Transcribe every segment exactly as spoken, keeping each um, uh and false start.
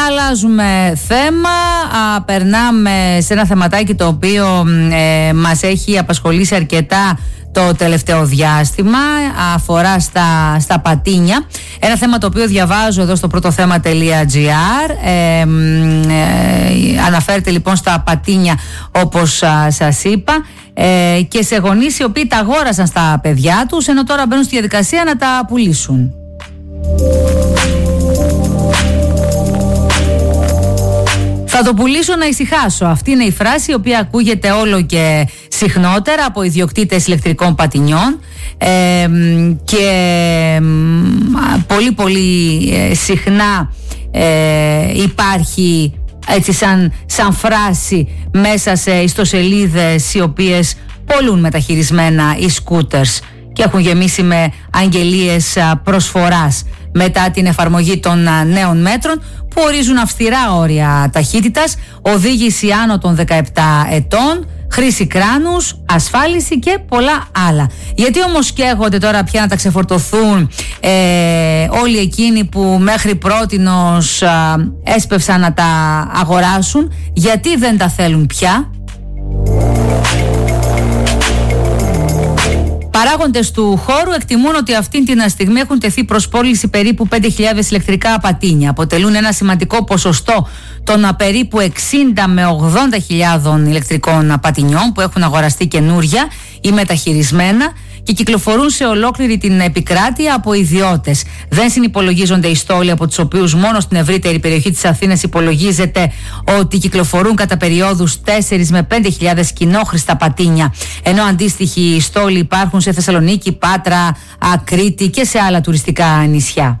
Αλλάζουμε θέμα, α, περνάμε σε ένα θεματάκι το οποίο ε, μας έχει απασχολήσει αρκετά το τελευταίο διάστημα, αφορά στα, στα πατίνια. Ένα θέμα το οποίο διαβάζω εδώ στο πρωτοθέμα.gr. Ε, ε, αναφέρεται λοιπόν στα πατίνια, όπως α, σας είπα, ε, και σε γονείς οι οποίοι τα αγόρασαν στα παιδιά τους, ενώ τώρα μπαίνουν στη διαδικασία να τα πουλήσουν. Θα το πουλήσω να ησυχάσω. Αυτή είναι η φράση η οποία ακούγεται όλο και συχνότερα από ιδιοκτήτες ηλεκτρικών πατινιών ε, και ε, πολύ πολύ ε, συχνά ε, υπάρχει έτσι σαν, σαν φράση μέσα σε ιστοσελίδες οι οποίες πολλούν μεταχειρισμένα οι scooters και έχουν γεμίσει με αγγελίες προσφοράς μετά την εφαρμογή των νέων μέτρων που ορίζουν αυστηρά όρια ταχύτητας, οδήγηση άνω των δεκαεπτά ετών, χρήση κράνους, ασφάλιση και πολλά άλλα. Γιατί όμως καίγονται τώρα πια να τα ξεφορτωθούν ε, όλοι εκείνοι που μέχρι πρότινος ε, έσπευσαν να τα αγοράσουν, γιατί δεν τα θέλουν πια? Παράγοντες του χώρου εκτιμούν ότι αυτή την στιγμή έχουν τεθεί προς πώληση περίπου πέντε χιλιάδες ηλεκτρικά πατίνια. Αποτελούν ένα σημαντικό ποσοστό των περίπου εξήντα με ογδόντα χιλιάδων ηλεκτρικών πατινιών που έχουν αγοραστεί καινούρια ή μεταχειρισμένα και κυκλοφορούν σε ολόκληρη την επικράτεια από ιδιώτες. Δεν συνυπολογίζονται οι στόλοι από τους οποίους μόνο στην ευρύτερη περιοχή της Αθήνας υπολογίζεται ότι κυκλοφορούν κατά περιόδους τέσσερις με πέντε χιλιάδες κοινόχρηστα πατίνια, ενώ αντίστοιχοι στόλοι υπάρχουν σε Θεσσαλονίκη, Πάτρα, Κρήτη και σε άλλα τουριστικά νησιά.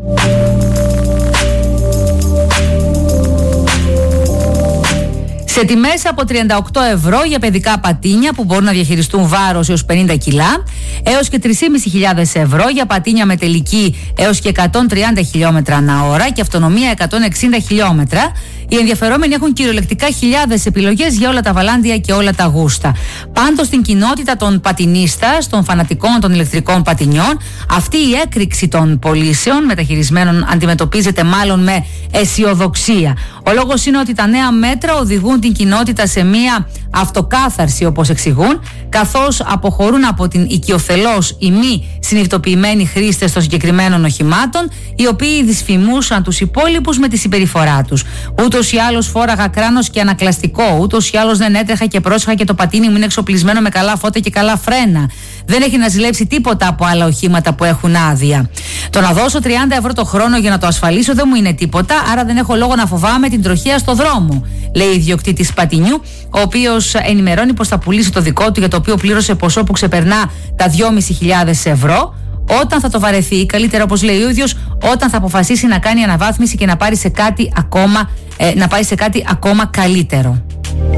Σε τιμές από τριάντα οκτώ ευρώ για παιδικά πατίνια που μπορούν να διαχειριστούν βάρος έως πενήντα κιλά, έως και τρεις χιλιάδες πεντακόσια ευρώ για πατίνια με τελική έως και εκατόν τριάντα χιλιόμετρα ανά ώρα και αυτονομία εκατόν εξήντα χιλιόμετρα. Οι ενδιαφερόμενοι έχουν κυριολεκτικά χιλιάδες επιλογές για όλα τα βαλάντια και όλα τα γούστα. Πάντως στην κοινότητα των πατινίστας, των φανατικών των ηλεκτρικών πατινιών, αυτή η έκρηξη των πωλήσεων μεταχειρισμένων αντιμετωπίζεται μάλλον με αισιοδοξία. Ο λόγος είναι ότι τα νέα μέτρα οδηγούν την κοινότητα σε μία αυτοκάθαρση, όπως εξηγούν, καθώς αποχωρούν από την οικειοθελώς ή μη συνειδητοποιημένοι χρήστες των συγκεκριμένων οχημάτων, οι οποίοι δυσφημούσαν τους υπόλοιπους με τη συμπεριφορά τους. Ούτως ή άλλως φόραγα κράνος και ανακλαστικό, ούτως ή άλλως δεν έτρεχα και πρόσεχα και το πατίνι μου είναι εξοπλισμένο με καλά φώτα και καλά φρένα. Δεν έχει να ζηλέψει τίποτα από άλλα οχήματα που έχουν άδεια. Το να δώσω τριάντα ευρώ το χρόνο για να το ασφαλίσω δεν μου είναι τίποτα, άρα δεν έχω λόγο να φοβάμαι την τροχαία στο δρόμο, λέει η ιδιοκτήτης πατινιού, ο οποίος ενημερώνει πως θα πουλήσει το δικό του, για το οποίο πλήρωσε ποσό που ξεπερνά τα δυόμισι χιλιάδες ευρώ, όταν θα το βαρεθεί, καλύτερα όπως λέει ο ίδιος, όταν θα αποφασίσει να κάνει αναβάθμιση και να πάρει σε κάτι ακόμα, ε, να πάει σε κάτι ακόμα καλύτερο.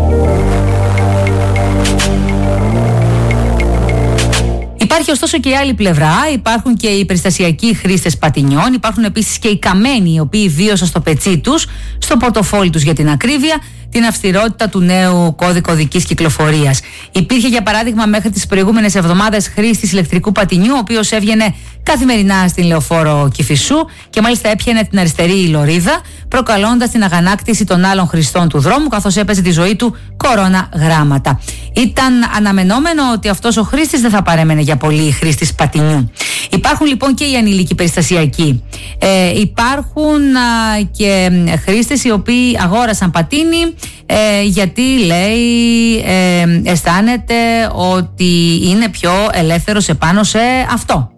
Υπάρχει ωστόσο και η άλλη πλευρά. Υπάρχουν και οι περιστασιακοί χρήστες πατινιών. Υπάρχουν επίσης και οι καμένοι, οι οποίοι βίωσαν στο πετσί τους, στο πορτοφόλι τους για την ακρίβεια, την αυστηρότητα του νέου κώδικο οδικής κυκλοφορίας. Υπήρχε για παράδειγμα μέχρι τις προηγούμενες εβδομάδες χρήστης ηλεκτρικού πατινιού, ο οποίος έβγαινε καθημερινά στην Λεωφόρο Κηφισού και μάλιστα έπιανε την αριστερή λωρίδα, προκαλώντας την αγανάκτηση των άλλων χρηστών του δρόμου, καθώς έπαιζε τη ζωή του κορώνα γράμματα. Ήταν αναμενόμενο ότι αυτός ο χρήστης δεν θα παρέμενε για πολύ χρήστης πατινιού. Υπάρχουν λοιπόν και οι ανήλικοι περιστασιακοί. Ε, υπάρχουν α, και χρήστες οι οποίοι αγόρασαν πατίνι ε, γιατί λέει ε, αισθάνεται ότι είναι πιο ελεύθερος επάνω σε αυτό.